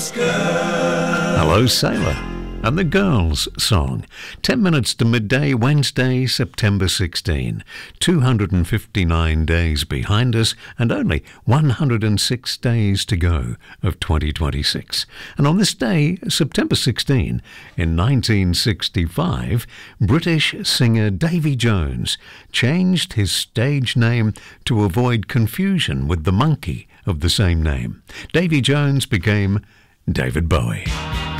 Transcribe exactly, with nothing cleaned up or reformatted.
Hello, Sailor, and the Girls' Song. Ten minutes to midday, Wednesday, September sixteenth. two hundred fifty-nine days behind us and only one hundred six days to go of twenty twenty-six. And on this day, September sixteenth, in nineteen sixty-five, British singer Davy Jones changed his stage name to avoid confusion with the monkey of the same name. Davy Jones became David Bowie.